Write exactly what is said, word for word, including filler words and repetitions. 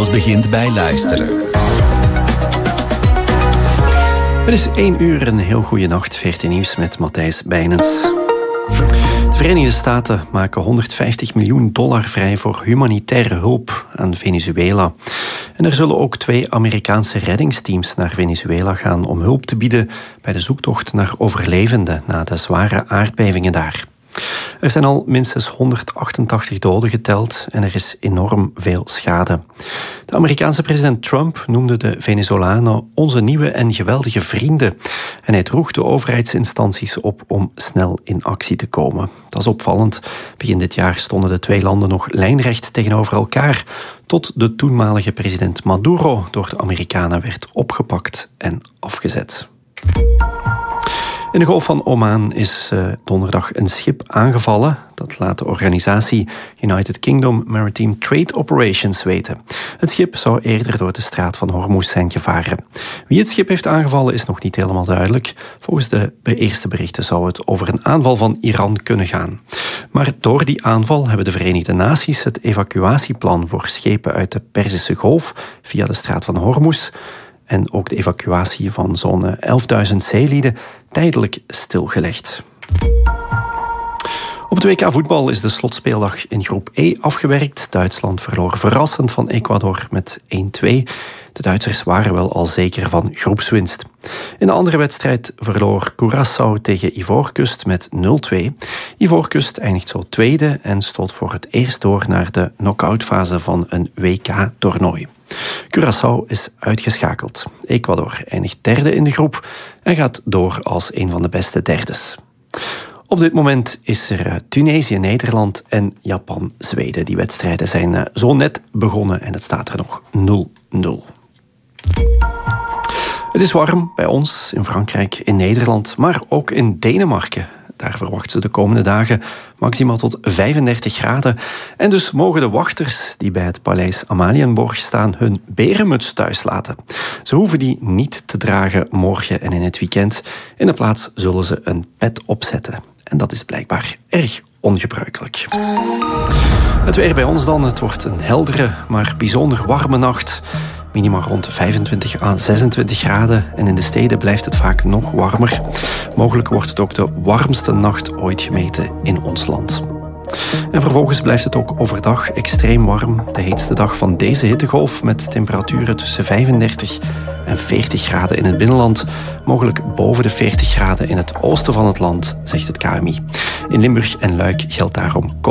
Alles begint bij luisteren. Het is één uur, een heel goede nacht. veertien Nieuws met Matthijs Bijnens. De Verenigde Staten maken honderdvijftig miljoen dollar vrij voor humanitaire hulp aan Venezuela. En er zullen ook twee Amerikaanse reddingsteams naar Venezuela gaan om hulp te bieden bij de zoektocht naar overlevenden na de zware aardbevingen daar. Er zijn al minstens honderdachtentachtig doden geteld en er is enorm veel schade. De Amerikaanse president Trump noemde de Venezolanen onze nieuwe en geweldige vrienden. En hij droeg de overheidsinstanties op om snel in actie te komen. Dat is opvallend. Begin dit jaar stonden de twee landen nog lijnrecht tegenover elkaar, tot de toenmalige president Maduro door de Amerikanen werd opgepakt en afgezet. In de Golf van Oman is uh, donderdag een schip aangevallen. Dat laat de organisatie United Kingdom Maritime Trade Operations weten. Het schip zou eerder door de straat van Hormuz zijn gevaren. Wie het schip heeft aangevallen is nog niet helemaal duidelijk. Volgens de eerste berichten zou het over een aanval van Iran kunnen gaan. Maar door die aanval hebben de Verenigde Naties het evacuatieplan voor schepen uit de Perzische Golf via de straat van Hormuz en ook de evacuatie van zo'n elfduizend zeelieden tijdelijk stilgelegd. Op het W K voetbal is de slotspeeldag in groep E afgewerkt. Duitsland verloor verrassend van Ecuador met één twee. De Duitsers waren wel al zeker van groepswinst. In de andere wedstrijd verloor Curaçao tegen Ivoorkust met nul twee. Ivoorkust eindigt zo tweede en stoot voor het eerst door naar de knock-outfase van een W K-toernooi. Curaçao is uitgeschakeld. Ecuador eindigt derde in de groep en gaat door als een van de beste derdes. Op dit moment is er Tunesië, Nederland en Japan, Zweden. Die wedstrijden zijn zo net begonnen en het staat er nog nul nul. Het is warm bij ons, in Frankrijk, in Nederland, maar ook in Denemarken. Daar verwachten ze de komende dagen maximaal tot vijfendertig graden. En dus mogen de wachters die bij het paleis Amalienborg staan hun berenmuts thuis laten. Ze hoeven die niet te dragen morgen en in het weekend. In de plaats zullen ze een pet opzetten. En dat is blijkbaar erg ongebruikelijk. Het weer bij ons dan. Het wordt een heldere, maar bijzonder warme nacht. Minima rond vijfentwintig à zesentwintig graden en in de steden blijft het vaak nog warmer. Mogelijk wordt het ook de warmste nacht ooit gemeten in ons land. En vervolgens blijft het ook overdag extreem warm. De heetste dag van deze hittegolf met temperaturen tussen vijfendertig en veertig graden in het binnenland. Mogelijk boven de veertig graden in het oosten van het land, zegt het K M I. In Limburg en Luik geldt daarom